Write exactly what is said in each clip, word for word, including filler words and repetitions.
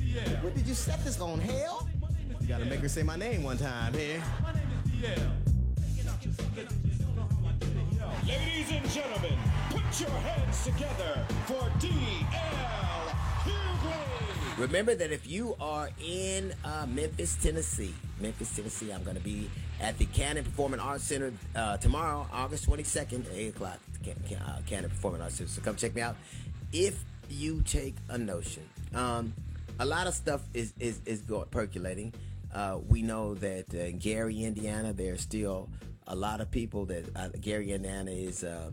What did you set this on, hell? You gotta make her say my name one time here. Ladies and gentlemen, put your hands together for D L Hughley. Remember that if you are in uh, Memphis, Tennessee, Memphis, Tennessee, I'm going to be at the Cannon Performing Arts Center uh, tomorrow, August twenty-second, at eight o'clock, Can- Can- uh, Cannon Performing Arts Center. So come check me out. If you take a notion, um, a lot of stuff is, is, is going, percolating. Uh, we know that uh, in Gary, Indiana, there's still a lot of people that uh, Gary, Indiana is uh,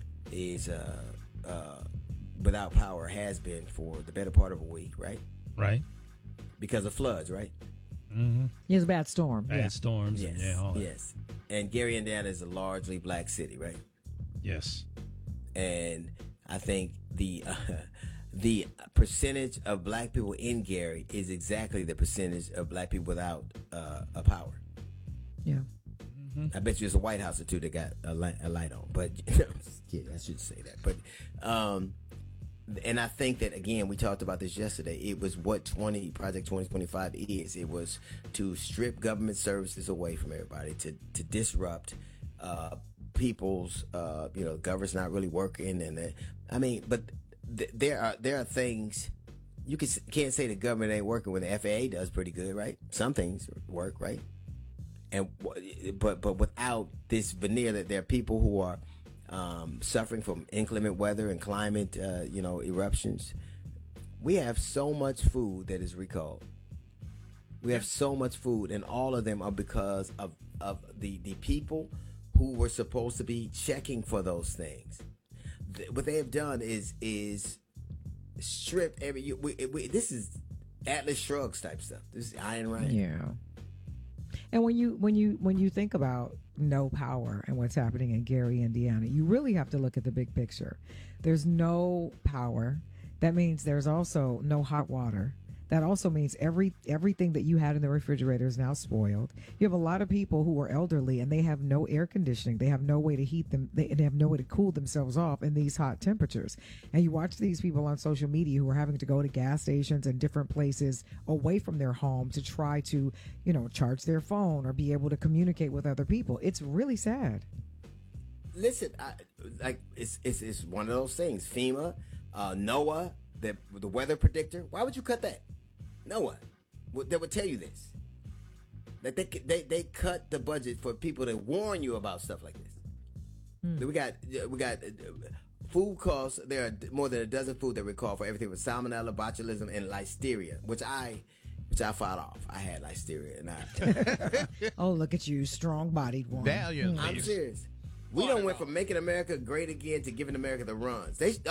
is uh, uh, without power, has been for the better part of a week, right? Right. Because of floods, right? Mm-hmm. It was a bad storm. Bad yeah. storms. Yes. And yeah, all that. Yes. And Gary, Indiana is a largely black city, right? Yes. And I think the uh, the percentage of black people in Gary is exactly the percentage of black people without uh, a power. Yeah. Mm-hmm. I bet you there's a White House or two that got a light, a light on, but you know, yeah, I should say that. But um, and I think that again, we talked about this yesterday. It was what twenty Project twenty twenty-five is. It was to strip government services away from everybody, to to disrupt uh, people's, uh, you know, government's not really working, and uh, I mean, but th- there are there are things you can, can't say the government ain't working when the F A A does pretty good, right? Some things work, right? And but but without this veneer that there are people who are um, suffering from inclement weather and climate, uh, you know, eruptions. We have so much food that is recalled. We have so much food, and all of them are because of of the the people who were supposed to be checking for those things. Th- what they have done is is stripped every. We, we, this is Atlas Shrugs type stuff. This is Ayn Rand. Yeah. And when you when you when you think about no power and what's happening in Gary, Indiana, you really have to look at the big picture. There's no power. That means there's also no hot water. That also means every everything that you had in the refrigerator is now spoiled. You have a lot of people who are elderly and they have no air conditioning. They have no way to heat them. They, they have no way to cool themselves off in these hot temperatures. And you watch these people on social media who are having to go to gas stations and different places away from their home to try to, you know, charge their phone or be able to communicate with other people. It's really sad. Listen, I, like it's, it's it's one of those things. FEMA, uh, NOAA, the the weather predictor. Why would you cut that? NOAA, that would tell you this. That they they they cut the budget for people to warn you about stuff like this. Mm. We got we got food costs. There are more than a dozen food that recall for everything with salmonella, botulism, and listeria, which I which I fought off. I had listeria, and I. Oh, look at you, strong-bodied one. Valiantly. I'm serious. We don't went from making America great again to giving America the runs. They